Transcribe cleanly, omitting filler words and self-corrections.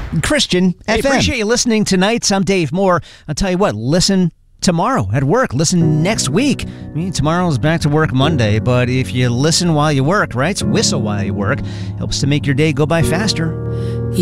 Christian Hey, FM. appreciate you listening tonight. I'm Dave Moore. I'll tell you what, listen tomorrow at work. Listen next week. I mean, tomorrow's back to work Monday, but if you listen while you work, right? Whistle while you work. Helps to make your day go by faster.